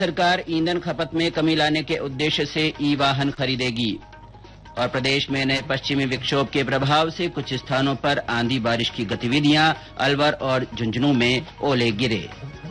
सरकार ईंधन खपत में कमी लाने के उद्देश्य से ई वाहन खरीदेगी। और प्रदेश में नए पश्चिमी विक्षोभ के प्रभाव से कुछ स्थानों पर आंधी बारिश की गतिविधियां, अलवर और झुंझुनू में ओले गिरे।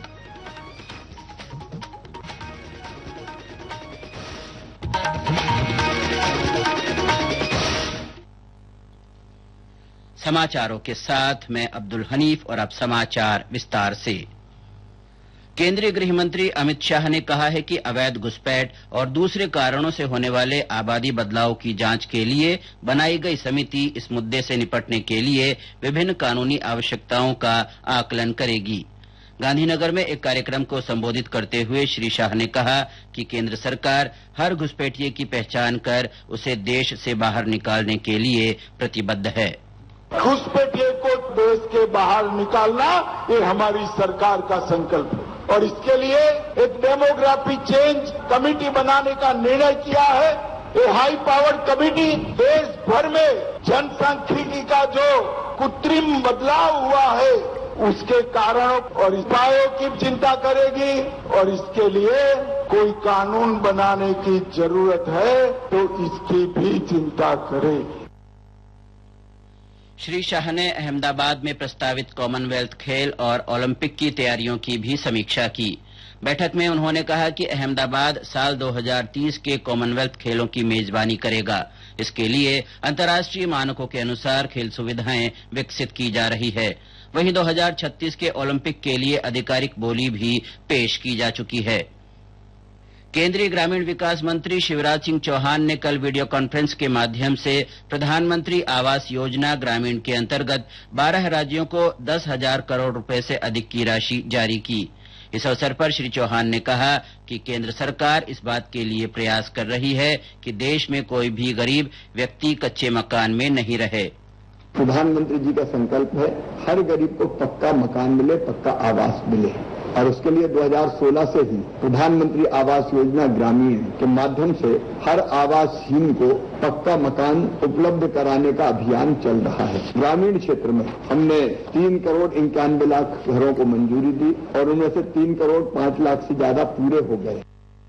समाचारों के साथ मैं अब्दुल हनीफ और अब समाचार विस्तार से। केंद्रीय गृह मंत्री अमित शाह ने कहा है कि अवैध घुसपैठ और दूसरे कारणों से होने वाले आबादी बदलाव की जांच के लिए बनाई गई समिति इस मुद्दे से निपटने के लिए विभिन्न कानूनी आवश्यकताओं का आकलन करेगी। गांधीनगर में एक कार्यक्रम को संबोधित करते हुए श्री शाह ने कहा कि केंद्र सरकार हर घुसपैठिए की पहचान कर उसे देश से बाहर निकालने के लिए प्रतिबद्ध है। घुसपैठिए को देश के बाहर निकालना ये हमारी सरकार का संकल्प है और इसके लिए एक डेमोग्राफी चेंज कमेटी बनाने का निर्णय किया है। ये हाई पावर्ड कमेटी देश भर में जनसांख्यिकी का जो कृत्रिम बदलाव हुआ है उसके कारणों और उपायों की चिंता करेगी और इसके लिए कोई कानून बनाने की जरूरत है तो इसकी भी चिंता करेगी। श्री शाह ने अहमदाबाद में प्रस्तावित कॉमनवेल्थ खेल और ओलंपिक की तैयारियों की भी समीक्षा की। बैठक में उन्होंने कहा कि अहमदाबाद साल 2030 के कॉमनवेल्थ खेलों की मेजबानी करेगा। इसके लिए अंतर्राष्ट्रीय मानकों के अनुसार खेल सुविधाएं विकसित की जा रही है। वहीं 2036 के ओलंपिक के लिए आधिकारिक बोली भी पेश की जा चुकी है। केंद्रीय ग्रामीण विकास मंत्री शिवराज सिंह चौहान ने कल वीडियो कॉन्फ्रेंस के माध्यम से प्रधानमंत्री आवास योजना ग्रामीण के अंतर्गत 12 राज्यों को 10,000 करोड़ रुपए से अधिक की राशि जारी की। इस अवसर पर श्री चौहान ने कहा कि केंद्र सरकार इस बात के लिए प्रयास कर रही है कि देश में कोई भी गरीब व्यक्ति कच्चे मकान में नहीं रहे। प्रधानमंत्री जी का संकल्प है हर गरीब को पक्का मकान मिले, पक्का आवास मिले और उसके लिए 2016 से ही प्रधानमंत्री आवास योजना ग्रामीण के माध्यम से हर आवासहीन को पक्का मकान उपलब्ध कराने का अभियान चल रहा है। ग्रामीण क्षेत्र में हमने 3 करोड़ 91 लाख घरों को मंजूरी दी और उनमें से 3 करोड़ 5 लाख से ज्यादा पूरे हो गए।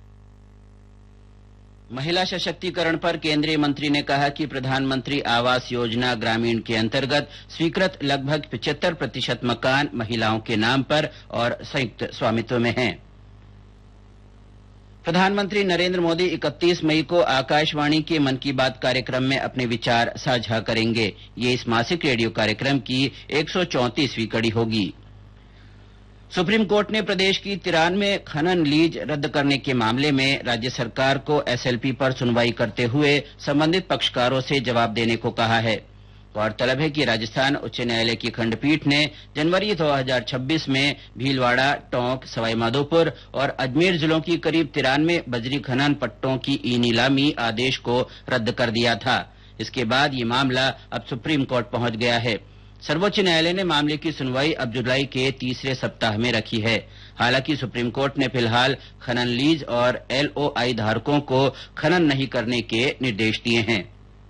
महिला सशक्तिकरण पर केंद्रीय मंत्री ने कहा कि प्रधानमंत्री आवास योजना ग्रामीण के अंतर्गत स्वीकृत लगभग 75% मकान महिलाओं के नाम पर और संयुक्त स्वामित्व में हैं। प्रधानमंत्री नरेंद्र मोदी 31 मई को आकाशवाणी के मन की बात कार्यक्रम में अपने विचार साझा करेंगे। ये इस मासिक रेडियो कार्यक्रम की 134वीं कड़ी होगी। सुप्रीम कोर्ट ने प्रदेश की 93 खनन लीज रद्द करने के मामले में राज्य सरकार को एसएलपी पर सुनवाई करते हुए संबंधित पक्षकारों से जवाब देने को कहा है। गौरतलब है कि राजस्थान उच्च न्यायालय की खंडपीठ ने जनवरी 2026 में भीलवाड़ा, टोंक, सवाईमाधोपुर और अजमेर जिलों की करीब 93 बजरी खनन पट्टों की ई नीलामी आदेश को रद्द कर दिया था। इसके बाद ये मामला अब सुप्रीम कोर्ट पहुंच गया है। सर्वोच्च न्यायालय ने मामले की सुनवाई अब जुलाई के तीसरे सप्ताह में रखी है। हालांकि सुप्रीम कोर्ट ने फिलहाल खनन लीज और एलओआई धारकों को खनन नहीं करने के निर्देश दिए हैं।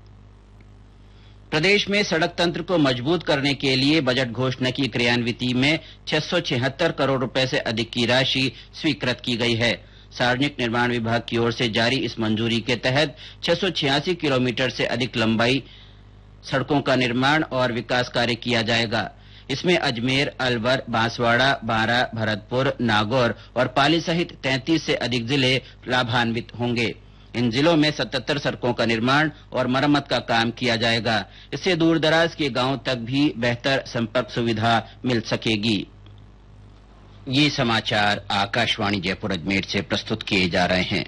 प्रदेश में सड़क तंत्र को मजबूत करने के लिए बजट घोषणा की क्रियान्विति में 676 करोड़ रुपए से अधिक की राशि स्वीकृत की गई है। सार्वजनिक निर्माण विभाग की ओर से जारी इस मंजूरी के तहत 686 किलोमीटर से अधिक लंबाई सड़कों का निर्माण और विकास कार्य किया जाएगा। इसमें अजमेर, अलवर, बांसवाड़ा, बारां, भरतपुर, नागौर और पाली सहित 33 से अधिक जिले लाभान्वित होंगे। इन जिलों में 77 सड़कों का निर्माण और मरम्मत का काम किया जाएगा। इससे दूरदराज के गांवों तक भी बेहतर संपर्क सुविधा मिल सकेगी। ये समाचार आकाशवाणी जयपुर अजमेर से प्रस्तुत किए जा रहे हैं।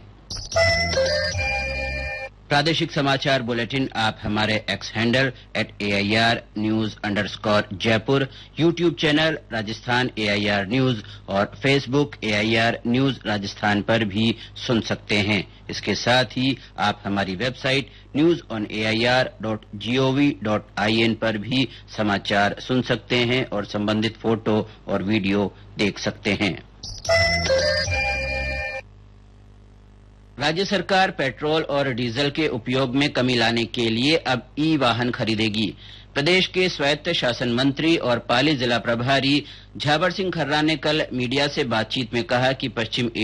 प्रादेशिक समाचार बुलेटिन आप हमारे x handle @AIR News_Jaipur, YouTube channel Rajasthan AIR news और फेसबुक AIR न्यूज राजस्थान पर भी सुन सकते हैं। इसके साथ ही आप हमारी वेबसाइट newsonair.gov.in पर भी समाचार सुन सकते हैं और संबंधित फोटो और वीडियो देख सकते हैं। राज्य सरकार पेट्रोल और डीजल के उपयोग में कमी लाने के लिए अब ई वाहन खरीदेगी। प्रदेश के स्वायत्त शासन मंत्री और पाली जिला प्रभारी झाबर सिंह खर्रा ने कल मीडिया से बातचीत में कहा कि पश्चिम